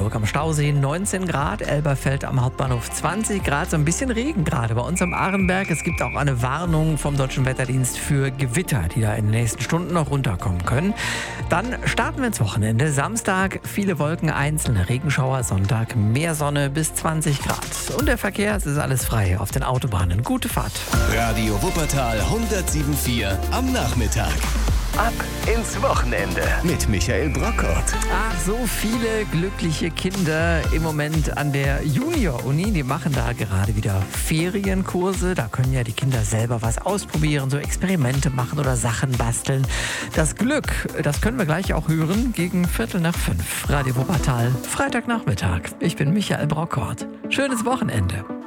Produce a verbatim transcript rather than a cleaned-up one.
Hamburg am Stausee neunzehn Grad, Elberfeld am Hauptbahnhof zwanzig Grad, so ein bisschen Regen gerade bei uns am Ahrenberg. Es gibt auch eine Warnung vom Deutschen Wetterdienst für Gewitter, die da in den nächsten Stunden noch runterkommen können. Dann starten wir ins Wochenende. Samstag viele Wolken, einzelne Regenschauer, Sonntag mehr Sonne bis zwanzig Grad. Und der Verkehr, es ist alles frei auf den Autobahnen. Gute Fahrt. Radio Wuppertal hundertsieben Komma vier am Nachmittag. Ab ins Wochenende mit Michael Brockort. Ach, so viele glückliche Kinder im Moment an der Junior-Uni. Die machen da gerade wieder Ferienkurse. Da können ja die Kinder selber was ausprobieren, so Experimente machen oder Sachen basteln. Das Glück, das können wir gleich auch hören, gegen Viertel nach fünf. Radio Wuppertal, Freitagnachmittag. Ich bin Michael Brockort. Schönes Wochenende.